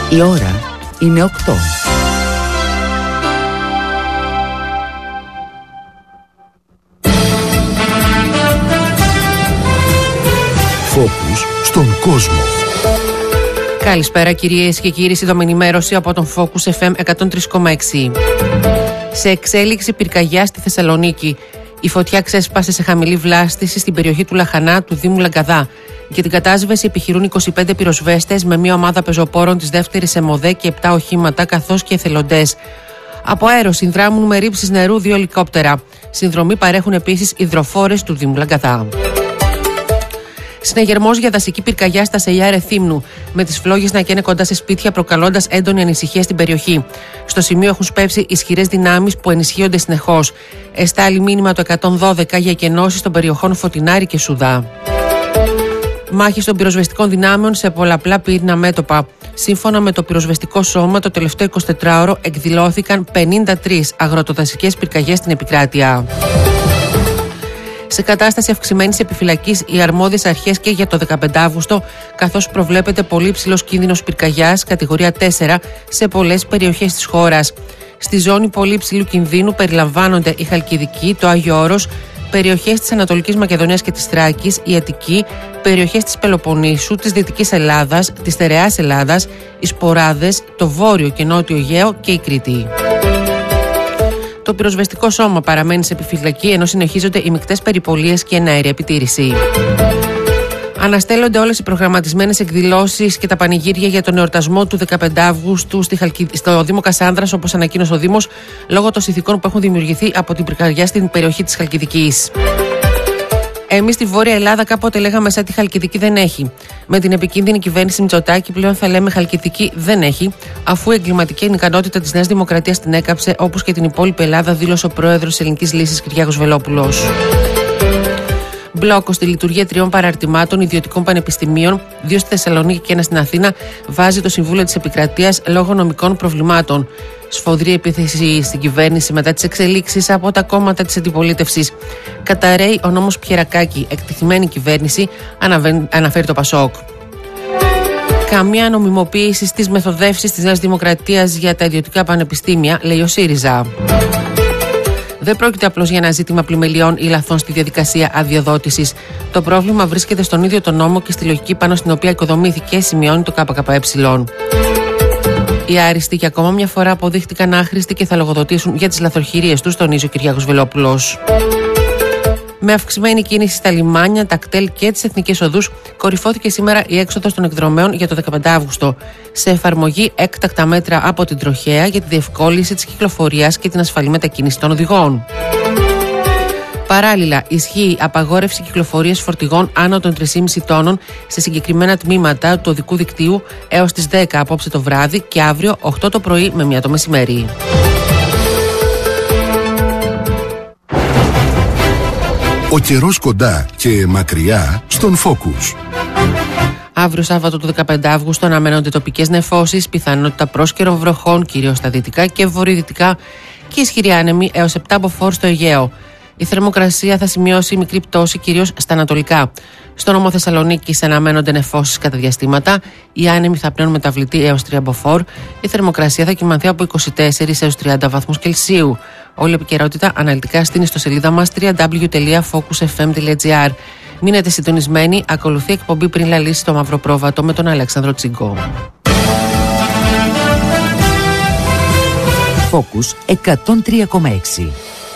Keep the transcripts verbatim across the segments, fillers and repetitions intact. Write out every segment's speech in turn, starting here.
Η ώρα είναι οκτώ. Φόκους στον κόσμο. Καλησπέρα κυρίες και κύριοι, σύντομη ενημέρωση από τον Focus εφ εμ εκατόν τρία κόμμα έξι. Σε εξέλιξη πυρκαγιά στη Θεσσαλονίκη. Η φωτιά ξέσπασε σε χαμηλή βλάστηση στην περιοχή του Λαχανά του Δήμου Λαγκαδά. Για την κατάσβεση επιχειρούν είκοσι πέντε πυροσβέστες με μια ομάδα πεζοπόρων της δεύτερης ΕΜΟΔΕ και επτά οχήματα καθώς και εθελοντές. Από αέρο συνδράμουν με ρήψεις νερού δύο ελικόπτερα. Συνδρομή παρέχουν επίσης υδροφόρες του Δήμου Λαγκαδά. Συνεγερμός για δασική πυρκαγιά στα Σελιά Ρεθύμνου, με τις φλόγες να καίνε κοντά σε σπίτια, προκαλώντας έντονη ανησυχία στην περιοχή. Στο σημείο έχουν σπεύσει ισχυρές δυνάμεις που ενισχύονται συνεχώς. Εστάλει μήνυμα το εκατόν δώδεκα για εκενώσεις των περιοχών Φωτεινάρη και Σουδά. Μάχη των πυροσβεστικών δυνάμεων σε πολλαπλά πυρήνα μέτωπα. Σύμφωνα με το πυροσβεστικό σώμα, το τελευταίο εικοσιτετράωρο εκδηλώθηκαν πενήντα τρεις αγροτοδασικές πυρκαγιές στην επικράτεια. Σε κατάσταση αυξημένης επιφυλακής οι αρμόδιες αρχές και για το δεκαπέντε Αυγούστου, καθώς προβλέπεται πολύ ψηλός κίνδυνος πυρκαγιάς κατηγορία τέσσερα σε πολλές περιοχές της χώρας. Στη ζώνη πολύ ψηλού κινδύνου περιλαμβάνονται η Χαλκιδική, το Άγιο Όρος, περιοχές της Ανατολικής Μακεδονίας και της Θράκης, η Αττική, περιοχές της Πελοποννήσου, της Δυτικής Ελλάδας, της Στερεάς Ελλάδας, οι Σποράδες, το Βόρειο και Νότιο Αιγαίο και η Κρήτη. Το πυροσβεστικό σώμα παραμένει σε επιφυλακή ενώ συνεχίζονται οι μεικτές περιπολίες και εναέρια επιτήρηση. Αναστέλλονται όλες οι προγραμματισμένες εκδηλώσεις και τα πανηγύρια για τον εορτασμό του δεκαπέντε Αυγούστου στη Χαλκι... στο Δήμο Κασάνδρας, όπως ανακοίνωσε ο Δήμος, λόγω των συνθηκών που έχουν δημιουργηθεί από την πυρκαγιά στην περιοχή της Χαλκιδικής. Εμείς στη Βόρεια Ελλάδα κάποτε λέγαμε σαν τη Χαλκιδική δεν έχει. Με την επικίνδυνη κυβέρνηση Μητσοτάκη πλέον θα λέμε Χαλκιδική δεν έχει, αφού η εγκληματική ικανότητα της Νέας Δημοκρατίας την έκαψε, όπως και την υπόλοιπη Ελλάδα, δήλωσε ο πρόεδρος της Ελληνικής Λύσης Κυριάκος Βελόπουλος. Μπλόκο στη λειτουργία τριών παραρτημάτων ιδιωτικών πανεπιστημίων, δύο στη Θεσσαλονίκη και ένα στην Αθήνα, βάζει το Συμβούλιο της Επικρατείας λόγω νομικών προβλημάτων. Σφοδρή επίθεση στην κυβέρνηση μετά τις εξελίξεις από τα κόμματα της αντιπολίτευσης. Καταραίει ο νόμος Πιερακάκη, εκτεθειμένη κυβέρνηση, αναφέρει το Πασόκ. Καμία νομιμοποίηση στις μεθοδεύσεις της Νέας Δημοκρατίας για τα ιδιωτικά πανεπιστήμια, λέει ο ΣΥΡΙΖΑ. Δεν πρόκειται απλώς για ένα ζήτημα πλημελιών ή λαθών στη διαδικασία αδειοδότησης. Το πρόβλημα βρίσκεται στον ίδιο τον νόμο και στη λογική πάνω στην οποία οικοδομήθηκε, σημειώνει το ΚΚΕ. Οι άριστοι και ακόμα μια φορά αποδείχτηκαν άχρηστοι και θα λογοδοτήσουν για τις λαθροχειρίες τους, τονίζει ο Κυριάκος Βελόπουλος. Με αυξημένη κίνηση στα λιμάνια, τα κτέλ και τις εθνικές οδούς, κορυφώθηκε σήμερα η έξοδος των εκδρομέων για το δεκαπέντε Αυγούστου. Σε εφαρμογή έκτακτα μέτρα από την τροχέα για τη διευκόλυνση της κυκλοφορίας και την ασφαλή μετακίνηση των οδηγών. Παράλληλα, ισχύει απαγόρευση κυκλοφορίας φορτηγών άνω των τρία κόμμα πέντε τόνων σε συγκεκριμένα τμήματα του οδικού δικτύου έως τις δέκα απόψε το βράδυ και αύριο οκτώ το πρωί με μία το μεσημέρι. Ο καιρός κοντά και μακριά στον Focus. Αύριο Σάββατο του δεκαπέντε Αυγούστου αναμένονται τοπικές νεφώσεις, πιθανότητα πρόσκαιρων βροχών κυρίως στα δυτικά και βορειοδυτικά και ισχυρή άνεμη έως επτά μποφόρ στο Αιγαίο. Η θερμοκρασία θα σημειώσει μικρή πτώση κυρίως στα ανατολικά. Στο νόμο Θεσσαλονίκης αναμένονται νεφώσεις κατά διαστήματα. Οι άνεμοι θα πνέουν μεταβλητή έως τρία μποφόρ. Η θερμοκρασία θα κυμανθεί από είκοσι τέσσερις έως τριάντα βαθμούς Κελσίου. Όλη η επικαιρότητα αναλυτικά στην ιστοσελίδα μας double-u double-u double-u τελεία focus f m τελεία g r. Μείνετε συντονισμένοι, ακολουθεί εκπομπή πριν λαλήσει το μαύρο πρόβατο με τον Αλέξανδρο Τσίγκο. Focus εκατόν τρία κόμμα έξι.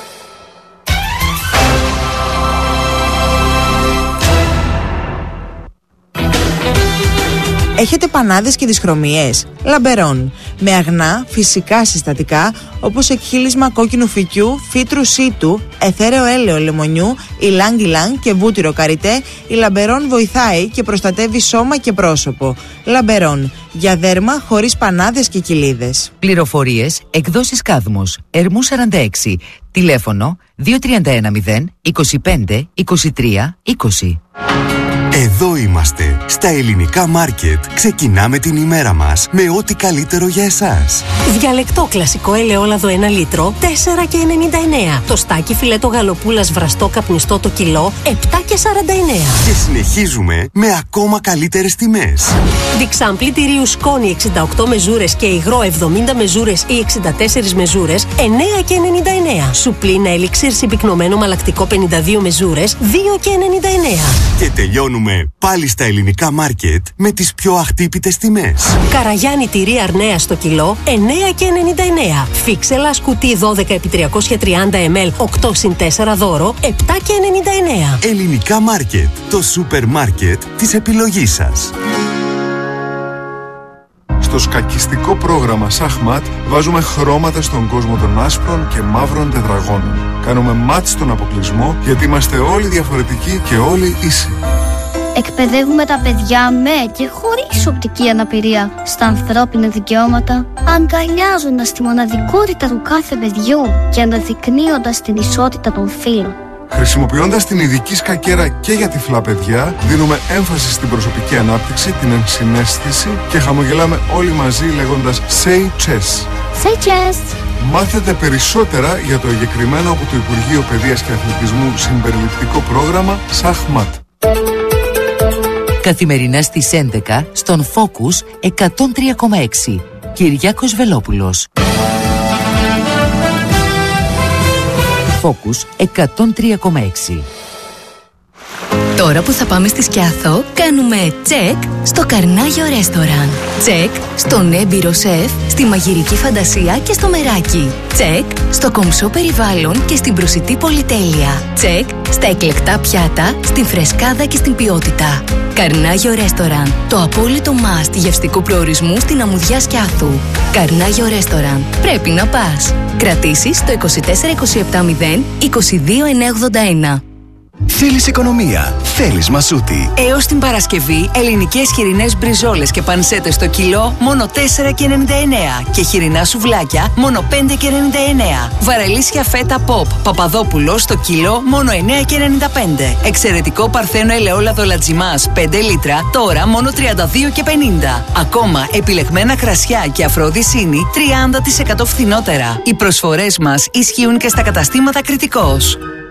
Έχετε πανάδες και δυσχρωμίες? Λαμπερόν. Με αγνά, φυσικά συστατικά όπως εκχύλισμα κόκκινου φυκιού, φύτρου σίτου, αιθέρεο έλαιο λεμονιού, ιλάνγκ ιλάνγκ και βούτυρο καριτέ, η Λαμπερόν βοηθάει και προστατεύει σώμα και πρόσωπο. Λαμπερόν. Για δέρμα χωρίς πανάδες και κοιλίδες. Πληροφορίες, εκδόσεις Κάδμος, Ερμού σαράντα έξι. Τηλέφωνο δύο τρία ένα μηδέν είκοσι πέντε είκοσι τρία είκοσι. Εδώ είμαστε. Στα Ελληνικά Μάρκετ ξεκινάμε την ημέρα μας με ό,τι καλύτερο για εσάς. Διαλεκτό κλασικό ελαιόλαδο ένα λίτρο, τέσσερα και ενενήντα εννέα. Το στάκι φιλέτο γαλοπούλας βραστό καπνιστό το κιλό, επτά και σαράντα εννέα. Και συνεχίζουμε με ακόμα καλύτερες τιμές. Διξάμπλι τυρίου σκόνη εξήντα οκτώ μεζούρες και υγρό εβδομήντα μεζούρες ή εξήντα τέσσερις μεζούρες, εννέα και ενενήντα εννέα. Σουπλίνα ελίξιρ συμπυκνωμένο μαλακτικό πενήντα δύο μεζούρες, δύο και ενενήντα εννέα. Και τελειώνουμε πάλι στα Ελληνικά Μάρκετ με τις πιο αχτύπητες τιμές. Καραγιάννη τυρί αρνέα στο κιλό, εννέα και ενενήντα εννέα. Φίξελα σκουτί δώδεκα επί τριακόσια τριάντα μιλιλίτρα, οκτώ συν τέσσερα δώρο, επτά και ενενήντα εννέα. Ελληνικά Μάρκετ, το σούπερ μάρκετ της επιλογής σας. Στο σκακιστικό πρόγραμμα Σαχμάτ βάζουμε χρώματα στον κόσμο των άσπρων και μαύρων τετραγώνων. Κάνουμε μάτς στον αποκλεισμό γιατί είμαστε όλοι διαφορετικοί και όλοι ίσοι. Εκπαιδεύουμε τα παιδιά με και χωρίς οπτική αναπηρία στα ανθρώπινα δικαιώματα, αγκαλιάζοντας τη μοναδικότητα του κάθε παιδιού και αναδεικνύοντας την ισότητα των φύλων. Χρησιμοποιώντας την ειδική σκακέρα και για τυφλά παιδιά, δίνουμε έμφαση στην προσωπική ανάπτυξη, την ενσυναίσθηση και χαμογελάμε όλοι μαζί λέγοντας Say Chess. Say Chess! Μάθετε περισσότερα για το εγκεκριμένο από το Υπουργείο Παιδείας και Αθλητισμού συμπεριληπτικό πρόγραμμα Σαχμάτ. Καθημερινά στις έντεκα στον Focus εκατόν τρία κόμμα έξι. Κυριάκος Βελόπουλος. Focus εκατόν τρία κόμμα έξι. Τώρα που θα πάμε στη Σκιάθο, κάνουμε τσεκ στο Καρνάγιο Ρέστοραν. Τσεκ στον έμπειρο σεφ, στη μαγειρική φαντασία και στο μεράκι. Τσεκ στο κομψό περιβάλλον και στην προσιτή πολυτέλεια. Τσεκ στα εκλεκτά πιάτα, στην φρεσκάδα και στην ποιότητα. Καρνάγιο Ρέστοραν, το απόλυτο must γευστικού προορισμού στην αμμουδιά Σκιάθου. Καρνάγιο Ρέστοραν, πρέπει να πας. Κρατήσεις στο είκοσι τέσσερα είκοσι επτά μηδέν είκοσι δύο εννιακόσια ογδόντα ένα. Θέλεις οικονομία, θέλεις Μασούτη. Έως την Παρασκευή, ελληνικές χοιρινές μπριζόλες και πανσέτες στο κιλό μόνο τέσσερα και ενενήντα εννέα και χοιρινά σουβλάκια μόνο πέντε και ενενήντα εννέα. Βαρελίσια φέτα Pop Παπαδόπουλο στο κιλό μόνο εννέα και ενενήντα πέντε. Εξαιρετικό παρθένο ελαιόλαδο Λατζιμάς πέντε λίτρα τώρα μόνο τριάντα δύο και πενήντα. Ακόμα επιλεγμένα κρασιά και αφροδισίνη τριάντα τοις εκατό φθηνότερα. Οι προσφορές μας ισχύουν και στα καταστήματα Κρητικός.